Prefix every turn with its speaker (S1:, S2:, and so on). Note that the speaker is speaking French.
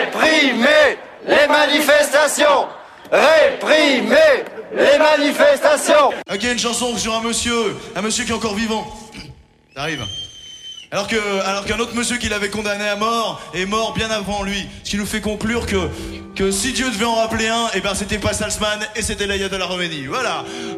S1: Réprimer les manifestations. Réprimer les manifestations.
S2: Ok, une chanson sur un monsieur qui est encore vivant. Ça arrive. Alors qu'un autre monsieur qui l'avait condamné à mort est mort bien avant lui. Ce qui nous fait conclure que si Dieu devait en rappeler un, et ben c'était pas Salzman et c'était l'Ayatollah Khomeini. Voilà.